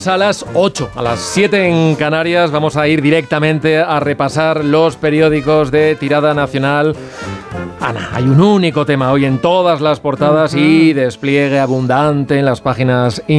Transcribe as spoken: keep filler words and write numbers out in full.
A las ocho, a las siete en Canarias, vamos a ir directamente a repasar los periódicos de tirada nacional. Ana, hay un único tema hoy en todas las portadas y despliegue abundante en las páginas